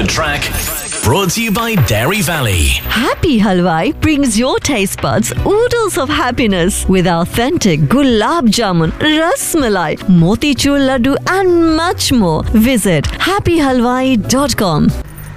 good track. Brought to you by Dairy Valley. Happy Halwai brings your taste buds oodles of happiness with authentic gulab jamun, ras malai, motichur laddu and much more. Visit happyhalwai.com.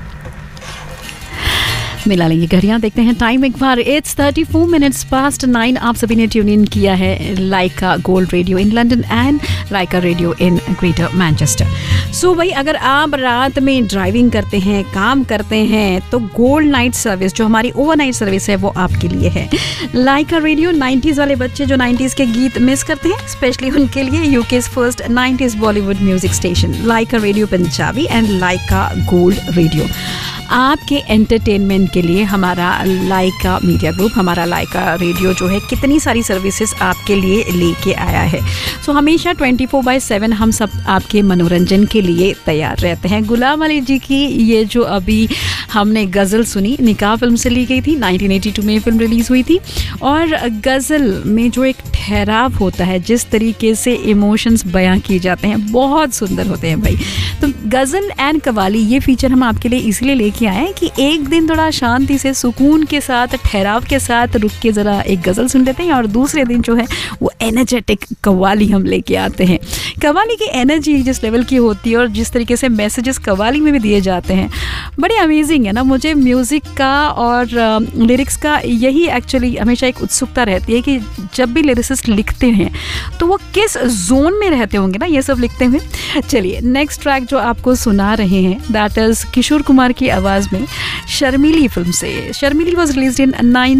मिला लेंगे घड़ियाँ, देखते हैं time एक बार. It's 34 minutes past 9. आप सभी ने tune in किया है लाइका gold radio in London and Lyca radio in greater Manchester. सो भाई, अगर आप रात में ड्राइविंग करते हैं, काम करते हैं, तो गोल्ड नाइट सर्विस जो हमारी ओवरनाइट सर्विस है वो आपके लिए है. लाइका रेडियो 90s वाले बच्चे जो 90s के गीत मिस करते हैं, स्पेशली उनके लिए UK's first 90s Bollywood music station Lyca radio Punjabi and Lyca gold radio. आपके एंटरटेनमेंट के लिए हमारा लाइका मीडिया ग्रुप, हमारा लाइका रेडियो जो है कितनी सारी सर्विसेज आपके लिए लेके आया है. सो हमेशा 24/7 हम सब आपके मनोरंजन के लिए तैयार रहते हैं. गुलाम अली जी की ये जो अभी हमने गज़ल सुनी, निकाह फिल्म से ली गई थी, 1982 में फिल्म रिलीज़ हुई थी. और गज़ल में जो एक ठहराव होता है, जिस तरीके से इमोशंस बयां किए जाते हैं, बहुत सुंदर होते हैं भाई. तो गज़ल एंड कवाली ये फीचर हम आपके लिए इसलिए लेके आए हैं कि एक दिन थोड़ा शांति से, सुकून के साथ, ठहराव के साथ रुक के ज़रा एक गज़ल सुन लेते हैं, और दूसरे दिन जो है वो एनर्जेटिक कवाली हम लेके आते हैं. कवाली की एनर्जी जिस लेवल की होती है और जिस तरीके से मैसेजेस कवाली में भी दिए जाते हैं, बड़े अमेजिंग है ना. मुझे म्यूज़िक का और लिरिक्स का यही एक्चुअली हमेशा एक उत्सुकता रहती है कि जब भी लिरिसिस्ट लिखते हैं तो वो किस जोन में रहते होंगे ना ये सब लिखते हुए. चलिए, नेक्स्ट ट्रैक जो आपको सुना रहे हैं दैट इज़ किशोर कुमार की आवाज़ में शर्मीली फिल्म से. शर्मीली was released in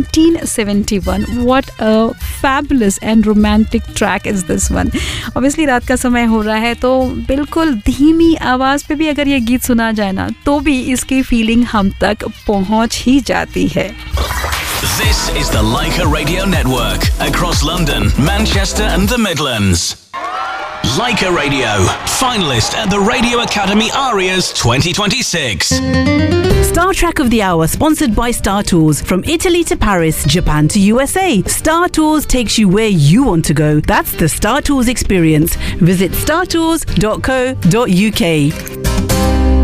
1971. What a fabulous and romantic track is this one. Obviously रात का समय हो रहा है, तो बिल्कुल धीमी आवाज़ पे भी अगर ये गीत सुना जाए ना, तो भी इसकी फीलिंग हम तक पहुंच ही जाती है. This is the Laika Radio Network across London, Manchester and the Midlands. Laika Radio, finalist at the Radio Academy Arias 2026. Star Track of the Hour, sponsored by Star Tours. From Italy to Paris, Japan to USA, Star Tours takes you where you want to go. That's the Star Tours experience. Visit startours.co.uk.